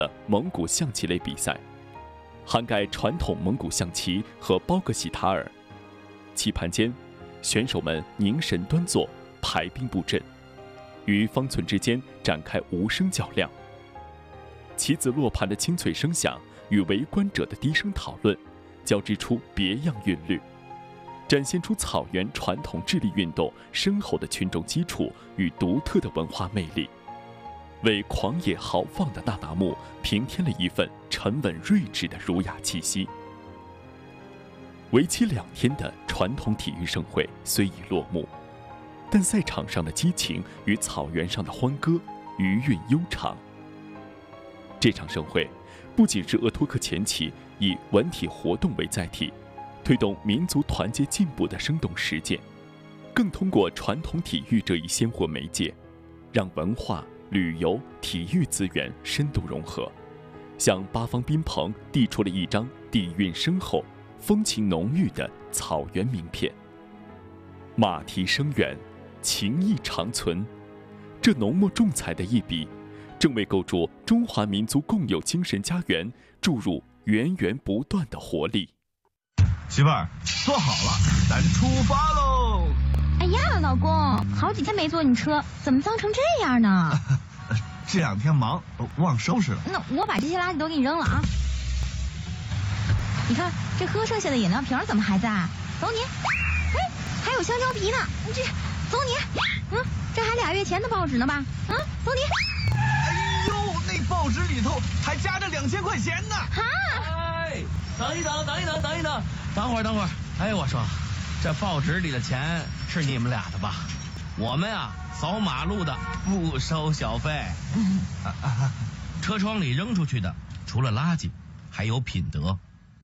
蒙古象棋类比赛，涵盖传统蒙古象棋和包格喜塔尔。棋盘间，选手们凝神端坐，排兵布阵，于方寸之间展开无声较量。棋子落盘的清脆声响与围观者的低声讨论，交织出别样韵律，展现出草原传统智力运动深厚的群众基础与独特的文化魅力，为狂野豪放的那达慕平添了一份沉稳睿智的儒雅气息。为期2天的传统体育盛会虽已落幕，但赛场上的激情与草原上的欢歌余韵悠长。这场盛会不仅是鄂托克前期以文体活动为载体，推动民族团结进步的生动实践，更通过传统体育这一鲜活媒介，让文化、旅游、体育资源深度融合，向八方宾朋递出了一张底蕴深厚、风情浓郁的草原名片。马蹄声远，情意长存，这浓墨重彩的一笔，正为构筑中华民族共有精神家园注入源源不断的活力。 媳妇儿，坐好了，咱出发喽！ 哎呀，老公，好几天没坐你车，怎么脏成这样呢？ 这2天忙，忘收拾了。 那我把这些垃圾都给你扔了啊！你看这喝剩下的饮料瓶怎么还在？走你！哎，还有香蕉皮呢，这走你！这还2月前的报纸呢吧？走你！ 哎呦，那报纸里头还夹着2000块钱呢！ 哈！ 哎，等一等，等会儿。哎，我说，这报纸里的钱是你们俩的吧？我们啊，扫马路的不收小费。车窗里扔出去的，除了垃圾，还有品德。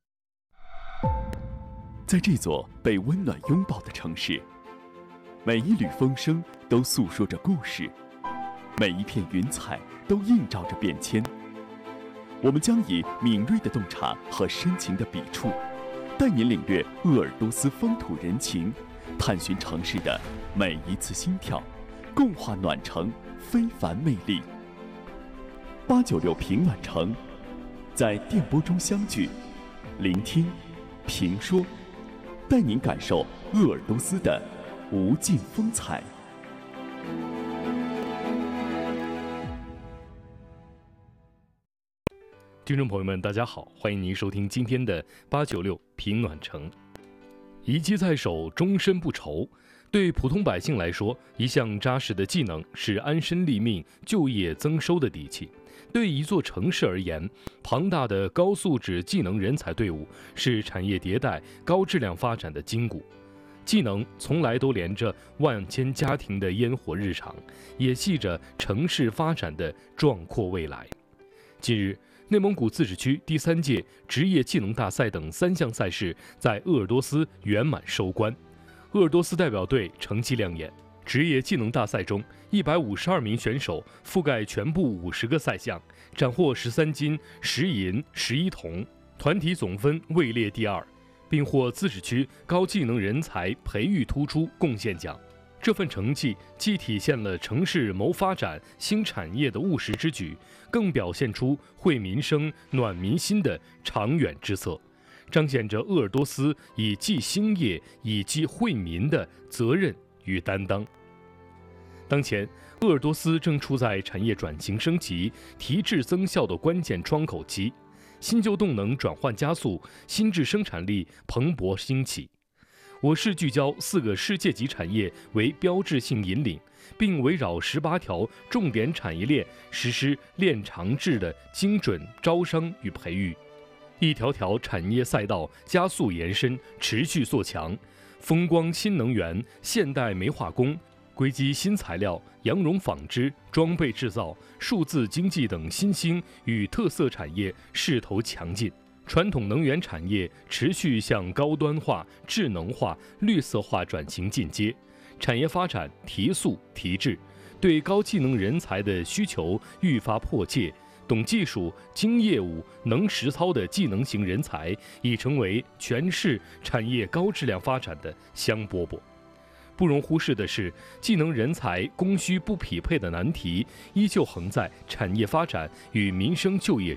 在这座被温暖拥抱的城市，每一缕风声都诉说着故事，每一片云彩都映照着变迁。我们将以敏锐的洞察和深情的笔触，带您领略鄂尔多斯风土人情，探寻城市的每一次心跳，共话暖城非凡魅力。896平暖城，在电波中相聚，聆听、评说，带您感受鄂尔多斯的无尽风采。 听众朋友们，大家好，欢迎您收听今天的896平暖城。一技在手，终身不愁。对普通百姓来说，一项扎实的技能是安身立命、就业增收的底气。对一座城市而言，庞大的高素质技能人才队伍是产业迭代、高质量发展的筋骨。技能从来都连着万千家庭的烟火日常，也系着城市发展的壮阔未来。近日，内蒙古自治区第3届职业技能大赛等3项赛事在鄂尔多斯圆满收官，鄂尔多斯代表队成绩亮眼。职业技能大赛中，152名选手覆盖全部50个赛项，斩获13金、10银、11铜，团体总分位列第2，并获自治区高技能人才培育突出贡献奖。这份成绩既体现了城市谋发展新产业的务实之举，更表现出惠民生、暖民心的长远之策，彰显着鄂尔多斯以继兴业、以继惠民的责任与担当。当前，鄂尔多斯正处在产业转型升级、提质增效的关键窗口期，新旧动能转换加速，新质生产力蓬勃兴起。我市聚焦4个世界级产业为标志性引领，并围绕18条重点产业链实施链长制的精准招商与培育，一条条产业赛道加速延伸，持续做强。风光新能源、现代煤化工、硅基新材料、羊绒纺织、装备制造、数字经济等新兴与特色产业势头强劲。传统能源产业持续向高端化、智能化、绿色化转型进阶，产业发展提速提质，对高技能人才的需求愈发迫切，懂技术、精业务、能实操的技能型人才已成为全市产业高质量发展的香饽饽。 不容忽视的是，技能人才供需不匹配的难题依旧横在产业发展与民生就业